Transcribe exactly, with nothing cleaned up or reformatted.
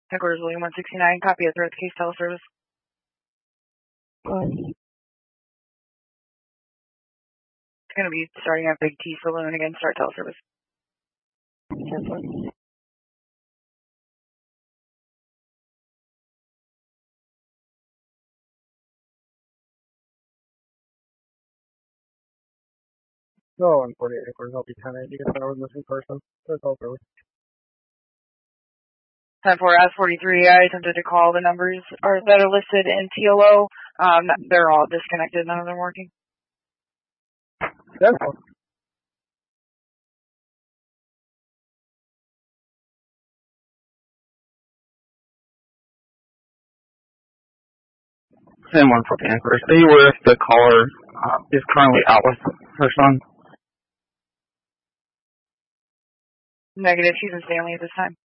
Headquarters William one sixty-nine, copy of threat case teleservice. Good. It's going to be starting at Big T Saloon again, start teleservice. ten four. No, one forty-eight, headquarters, I'll be ten eight. You can start with missing person. That's all early. ten four S forty-three, I attempted to call the numbers are, that are listed in T L O. Um, they're all disconnected, none of them working. ten four. ten one for Panthers. Are you aware if the caller uh, is currently out with her son? Negative, she's in Stanley at this time.